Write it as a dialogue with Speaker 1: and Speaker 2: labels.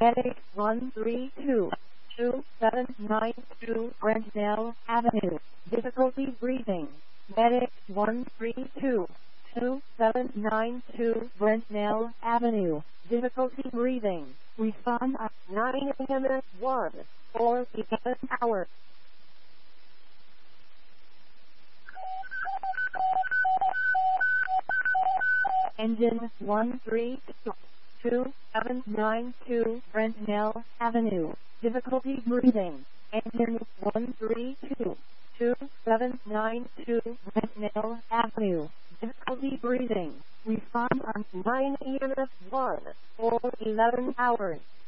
Speaker 1: Medic 132-2792 Brentnell Avenue. Difficulty breathing. Medic 132-2792 Brentnell Avenue. Difficulty breathing. Respond at 9 a.m. at 1 or 11 hours. Engine 132-2792 Brentnell Avenue. Difficulty breathing. Engine 132-2792 Brentnell Avenue. Difficulty breathing. Respond on 9 a.m. at 1 or 11 hours.